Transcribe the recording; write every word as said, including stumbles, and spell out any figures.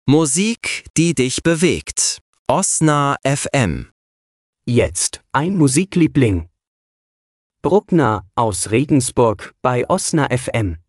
Musik, die dich bewegt. Osna F M. Jetzt ein Musikliebling. Bruckner aus Regensburg bei Osna F M.